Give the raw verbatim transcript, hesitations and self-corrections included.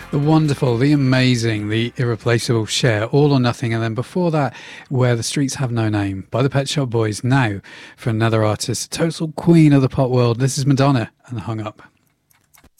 The wonderful, the amazing, the irreplaceable Cher, All or Nothing. And then before that, Where the Streets Have No Name by the Pet Shop Boys. Now, for another artist, total queen of the pop world, this is Madonna and Hung Up.